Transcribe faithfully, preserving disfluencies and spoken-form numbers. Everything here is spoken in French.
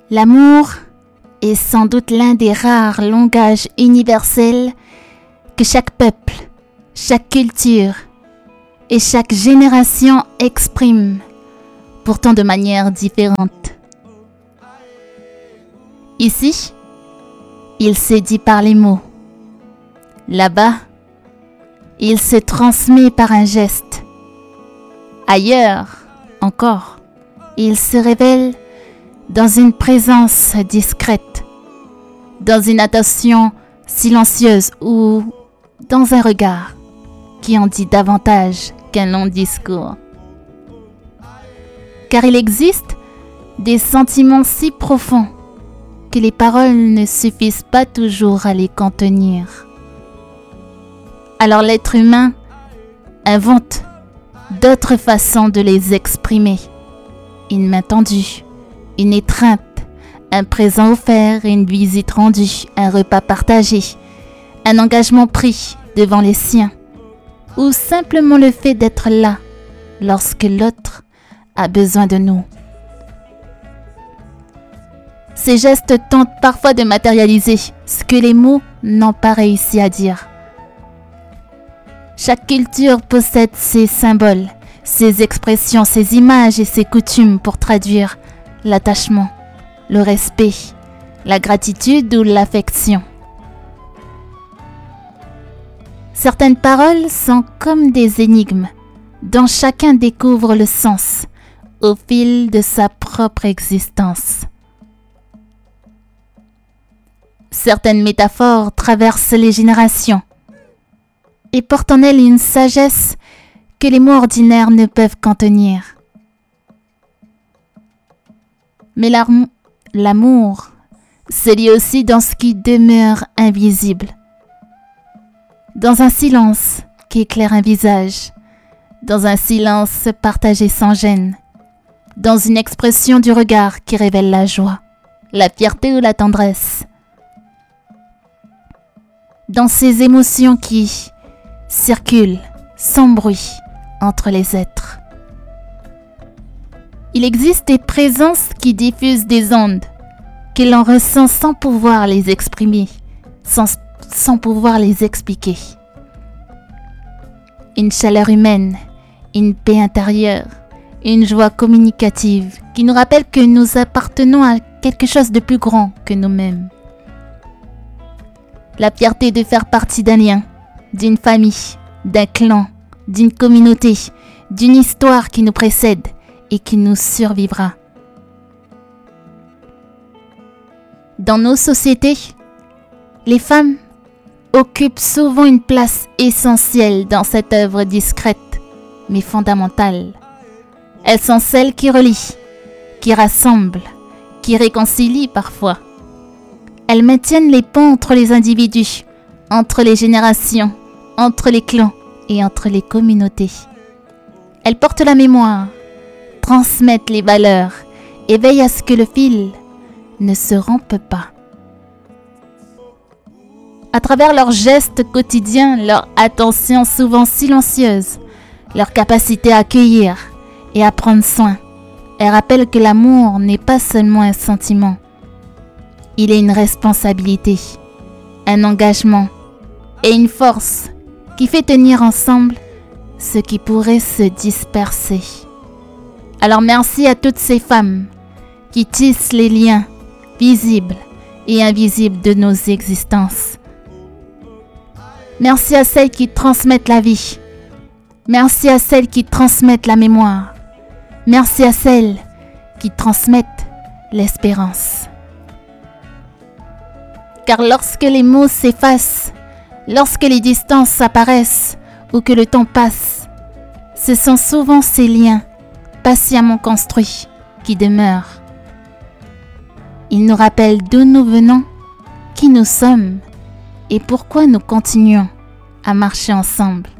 L'amour est sans doute l'un des rares langages universels que chaque peuple, chaque culture et chaque génération exprime, pourtant de manière différente. Ici, il se dit par les mots. Là-bas, il se transmet par un geste. Ailleurs, encore, il se révèle dans une présence discrète, dans une attention silencieuse ou dans un regard qui en dit davantage qu'un long discours. Car il existe des sentiments si profonds que les paroles ne suffisent pas toujours à les contenir. Alors l'être humain invente d'autres façons de les exprimer. Une main tendue, une étreinte, un présent offert, une visite rendue, un repas partagé, un engagement pris devant les siens, ou simplement le fait d'être là lorsque l'autre a besoin de nous. Ces gestes tentent parfois de matérialiser ce que les mots n'ont pas réussi à dire. Chaque culture possède ses symboles, ses expressions, ses images et ses coutumes pour traduire l'attachement, le respect, la gratitude ou l'affection. Certaines paroles sont comme des énigmes dont chacun découvre le sens au fil de sa propre existence. Certaines métaphores traversent les générations et portent en elles une sagesse que les mots ordinaires ne peuvent contenir. Mais l'amour se lit aussi dans ce qui demeure invisible, dans un silence qui éclaire un visage, dans un silence partagé sans gêne, dans une expression du regard qui révèle la joie, la fierté ou la tendresse, dans ces émotions qui circulent sans bruit entre les êtres. Il existe des présences qui diffusent des ondes que l'on ressent sans pouvoir les exprimer, sans, sans pouvoir les expliquer. Une chaleur humaine, une paix intérieure, une joie communicative qui nous rappelle que nous appartenons à quelque chose de plus grand que nous-mêmes. La fierté de faire partie d'un lien, d'une famille, d'un clan, d'une communauté, d'une histoire qui nous précède et qui nous survivra. Dans nos sociétés, les femmes occupent souvent une place essentielle dans cette œuvre discrète, mais fondamentale. Elles sont celles qui relient, qui rassemblent, qui réconcilient parfois. Elles maintiennent les ponts entre les individus, entre les générations, entre les clans et entre les communautés. Elles portent la mémoire, transmettent les valeurs et veillent à ce que le fil ne se rompe pas. À travers leurs gestes quotidiens, leur attention souvent silencieuse, leur capacité à accueillir et à prendre soin, elles rappellent que l'amour n'est pas seulement un sentiment. Il est une responsabilité, un engagement et une force qui fait tenir ensemble ce qui pourrait se disperser. Alors merci à toutes ces femmes qui tissent les liens visibles et invisibles de nos existences. Merci à celles qui transmettent la vie. Merci à celles qui transmettent la mémoire. Merci à celles qui transmettent l'espérance. Car lorsque les mots s'effacent, lorsque les distances apparaissent ou que le temps passe, ce sont souvent ces liens patiemment construits qui demeurent. Ils nous rappellent d'où nous venons, qui nous sommes et pourquoi nous continuons à marcher ensemble.